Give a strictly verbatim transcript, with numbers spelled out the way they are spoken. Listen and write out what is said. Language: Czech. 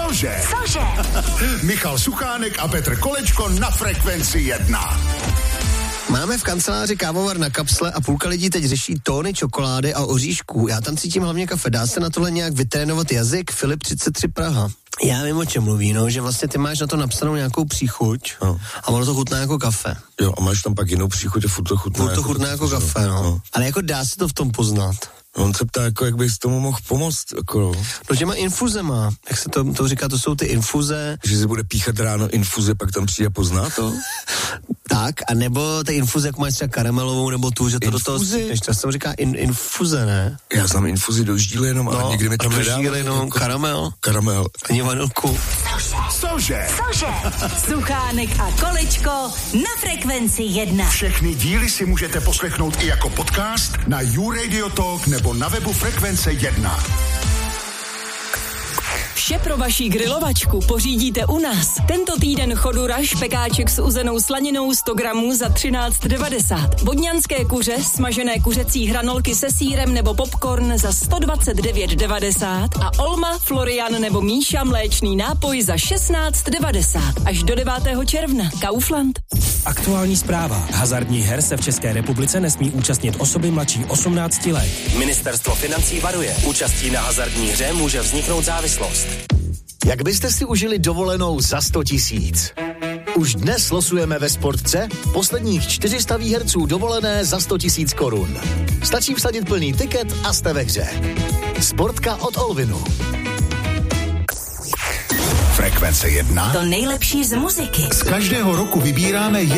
Cože? Cože? Michal Suchánek a Petr Kolečko na Frekvenci jedna. Máme v kanceláři kávovar na kapsle a půlka lidí teď řeší tóny čokolády a oříšků. Já tam cítím hlavně kafe. Dá se na tohle nějak vytrénovat jazyk? Filip třicet tři Praha. Já vím, o čem mluví, no, že vlastně ty máš na to napsanou nějakou příchuť no. a ono to chutná jako kafe. Jo, a máš tam pak jinou příchuť a furt to chutná, furt to chutná jako, jako kafe, no. no. Ale jako dá se to v tom poznat. On se ptá, jako, jak bys tomu mohl pomoct, jako. No, těma infuzema, jak se to, to říká, to jsou ty infuze. Že si bude píchat ráno infuze, pak tam přijde a pozná to? Tak, a nebo ty infuze, jako máš třeba karamelovou, nebo tu, že to infuzi? do toho, ještě se to říká in, infuze, ne? Já znám infuzi do žíly jenom, no, a někdy mi to do nedá. žíly, no, jako karamel. Karamel. Ani vanilku. Cože? Cože? Suchánek a Kolečko na Frekvenci jedna. Všechny díly si můžete poslechnout i jako podcast na YouRadio Talk nebo na webu Frekvence jedna. Vše pro vaši grilovačku pořídíte u nás. Tento týden chodura, špekáček s uzenou slaninou sto gramů za třináct devadesát. Vodňanské kuře, smažené kuřecí hranolky se sýrem nebo popcorn za sto dvacet devět devadesát a Olma, Florian nebo Míša mléčný nápoj za šestnáct devadesát. Až do devátého června. Kaufland. Aktuální zpráva. Hazardních her se v České republice nesmí účastnit osoby mladší osmnácti let. Ministerstvo financí varuje. Účastí na hazardní hře může vzniknout závislost. Jak byste si užili dovolenou za sto tisíc? Už dnes losujeme ve Sportce posledních čtyři sta výherců dovolené za sto tisíc korun. Stačí vsadit plný tiket a jste ve hře. Sportka od Olvinu. Frekvence jedna. To nejlepší z muziky. Z každého roku vybíráme